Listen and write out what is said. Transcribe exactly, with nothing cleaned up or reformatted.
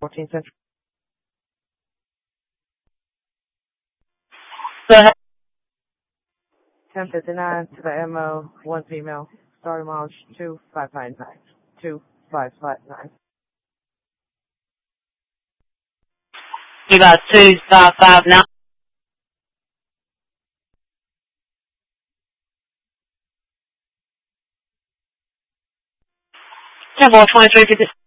fourteen Central. Go ahead. ten fifty-nine to the M O, one female, starting mileage two five five nine. two five five nine. You got two five five nine. ten four twenty-three fifty.